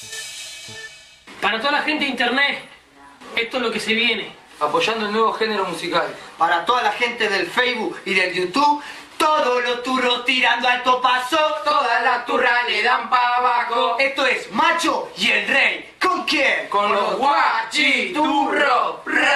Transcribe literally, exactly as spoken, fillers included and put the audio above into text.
Para toda la gente de internet, esto es lo que se viene. Apoyando el nuevo género musical. Para toda la gente del Facebook y del YouTube, todos los turros tirando alto paso. Todas las turras le dan pa' abajo. Esto es Macho y el Rey. ¿Con quién? Con los guachiturros.